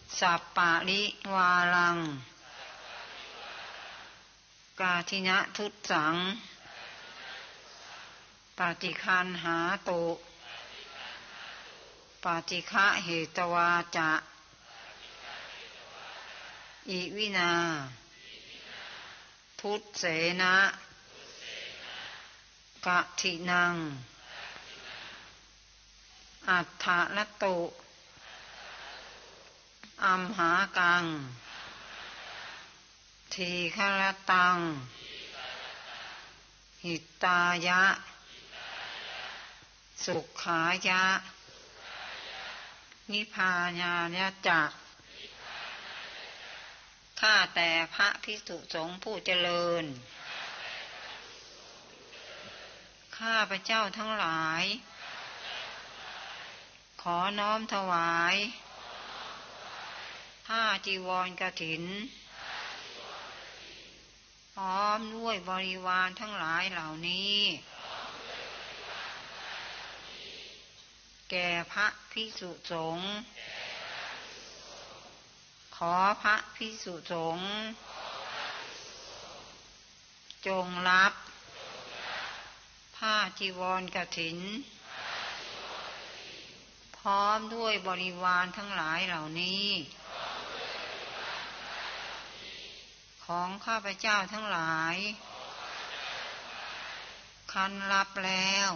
สัปปะริวารังกาทินะทุตสังปฏิคันหาตุปฏิฆะเหตวาจะอิวินาทุตเสนะกะทินังอัฏฐนตุอัมหากังทีฆรตังหิตายะสุขายะนิพพานายะจะข้าแต่พระภิกษุสงฆ์ผู้เจริญข้าพเจ้าทั้งหลายขอน้อมถวายผ้าจีวรกฐินพร้อมด้วยบริวารทั้งหลายเหล่านี้แก่พระภิกษุสงฆ์ขอพระภิกษุสงฆ์จงรับผ้าจีวรกฐินพร้อมด้วยบริวารทั้งหลายเหล่านี้ของข้าพเจ้าทั้งหลายคันรับแล้ว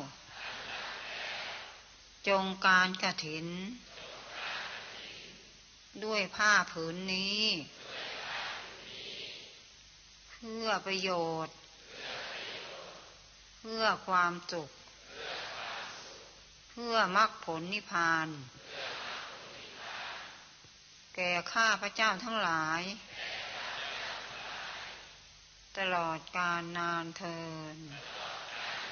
จงการกฐินด้วยผ้าผืนนี้เพื่อประโยชน์เพื่อความสุขเพื่อมรรคผลนิพพานแก่ข้าพเจ้าทั้งหลายตลอดกาลนานเทอญ